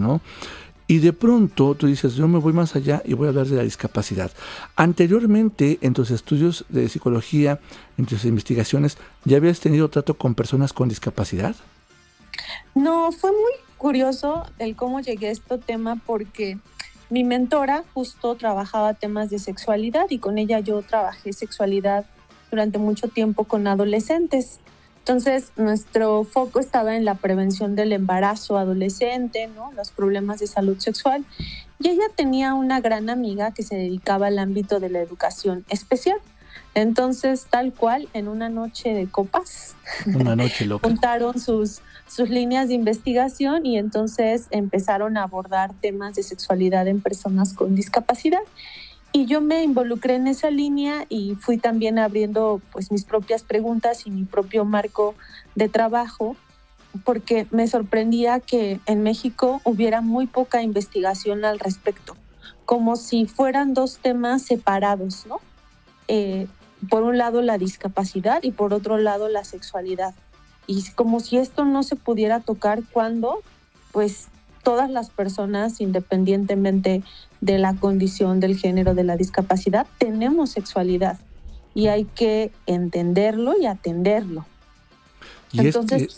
¿no? Y de pronto tú dices, yo me voy más allá y voy a hablar de la discapacidad. Anteriormente, en tus estudios de psicología, en tus investigaciones, ¿ya habías tenido trato con personas con discapacidad? No, fue muy curioso el cómo llegué a este tema porque mi mentora justo trabajaba temas de sexualidad y con ella yo trabajé sexualidad durante mucho tiempo con adolescentes. Entonces, nuestro foco estaba en la prevención del embarazo adolescente, ¿no? Los problemas de salud sexual. Y ella tenía una gran amiga que se dedicaba al ámbito de la educación especial. Entonces, tal cual, en una noche de copas, Una noche loca. juntaron sus líneas de investigación y entonces empezaron a abordar temas de sexualidad en personas con discapacidad. Y yo me involucré en esa línea y fui también abriendo pues mis propias preguntas y mi propio marco de trabajo, porque me sorprendía que en México hubiera muy poca investigación al respecto, como si fueran dos temas separados, ¿no? Por un lado la discapacidad y por otro lado la sexualidad. Y como si esto no se pudiera tocar cuando, pues, todas las personas, independientemente de la condición, del género, de la discapacidad, tenemos sexualidad y hay que entenderlo y atenderlo. Y Entonces,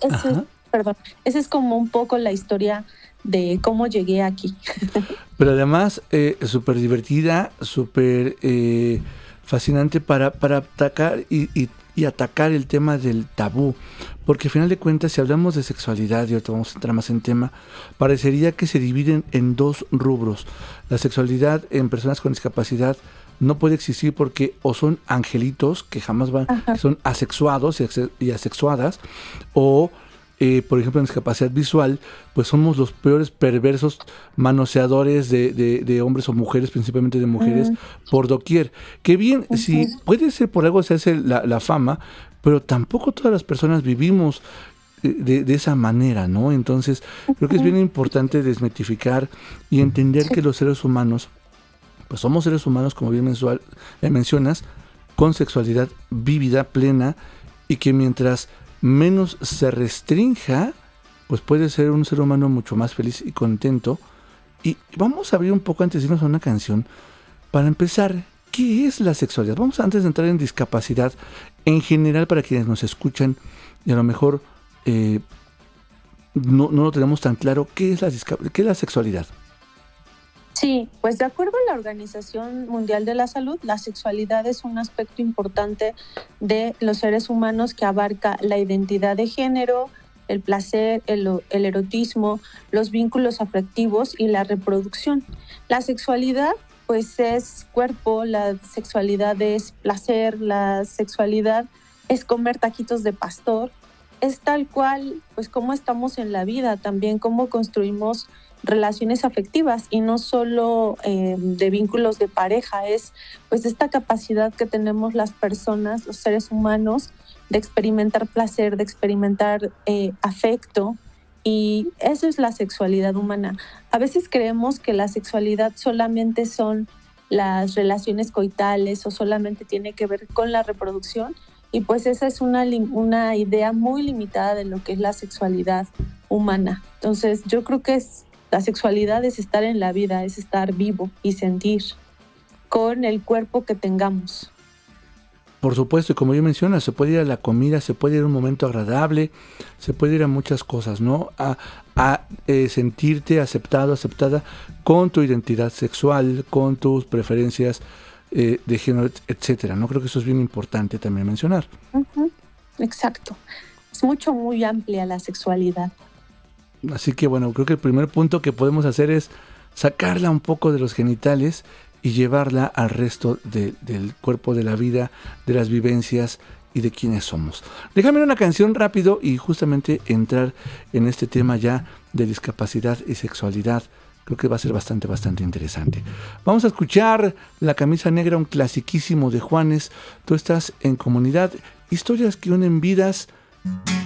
esa es como un poco la historia de cómo llegué aquí. Pero además, súper divertida, súper fascinante para atacar y atacar el tema del tabú, porque al final de cuentas, si hablamos de sexualidad, y ahorita vamos a entrar más en tema, parecería que se dividen en dos rubros. La sexualidad en personas con discapacidad no puede existir porque o son angelitos que jamás van, que son asexuados y asexuadas, o por ejemplo en discapacidad visual, pues somos los peores perversos manoseadores de hombres o mujeres, principalmente de mujeres, por doquier. Que bien, si puede ser por algo se hace la fama, pero tampoco todas las personas vivimos de esa manera, ¿no? Entonces, creo que es bien importante desmitificar y entender que los seres humanos, pues somos seres humanos, como bien mencionas, con sexualidad vívida, plena, y que mientras menos se restrinja, pues puede ser un ser humano mucho más feliz y contento. Y vamos a abrir un poco antes de irnos a una canción. Para empezar, ¿qué es la sexualidad? Vamos antes de entrar en discapacidad, en general para quienes nos escuchan y a lo mejor no lo tenemos tan claro, ¿qué es la sexualidad? Sí, pues de acuerdo a la Organización Mundial de la Salud, la sexualidad es un aspecto importante de los seres humanos que abarca la identidad de género, el placer, el erotismo, los vínculos afectivos y la reproducción. La sexualidad, pues, es cuerpo, la sexualidad es placer, la sexualidad es comer taquitos de pastor, es tal cual, pues, cómo estamos en la vida, también cómo construimos relaciones afectivas y no solo de vínculos de pareja, es pues esta capacidad que tenemos las personas, los seres humanos, de experimentar placer, de experimentar afecto, y eso es la sexualidad humana. A veces creemos que la sexualidad solamente son las relaciones coitales o solamente tiene que ver con la reproducción, y pues esa es una idea muy limitada de lo que es la sexualidad humana. Entonces yo creo que la sexualidad es estar en la vida, es estar vivo y sentir con el cuerpo que tengamos. Por supuesto, y como yo menciono, se puede ir a la comida, se puede ir a un momento agradable, se puede ir a muchas cosas, ¿no? A sentirte aceptado, aceptada con tu identidad sexual, con tus preferencias de género, etcétera, ¿no? Creo que eso es bien importante también mencionar. Exacto. Es muy amplia la sexualidad. Así que bueno, creo que el primer punto que podemos hacer es sacarla un poco de los genitales y llevarla al resto del cuerpo, de la vida, de las vivencias y de quiénes somos. Déjame una canción rápido y justamente entrar en este tema ya de discapacidad y sexualidad. Creo que va a ser bastante interesante. Vamos a escuchar La Camisa Negra, un clasiquísimo de Juanes. Tú estás en Comunidad, historias que unen vidas.